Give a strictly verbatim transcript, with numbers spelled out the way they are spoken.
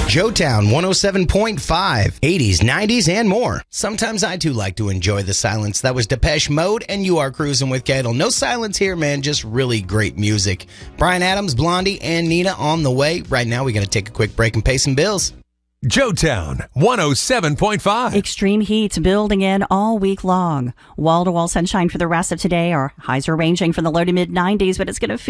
Joetown one oh seven point five, eighties, nineties, and more. Sometimes I too like to enjoy the silence. That was Depeche Mode, and you are cruising with Cadle. No silence here, man. Just really great music. Bryan Adams, Blondie, and Nina on the way. Right now, we're going to take a quick break and pay some bills. Joetown one oh seven point five. Extreme heat building in all week long. Wall-to-wall sunshine for the rest of today. Our highs are ranging from the low to mid nineties, but it's going to feel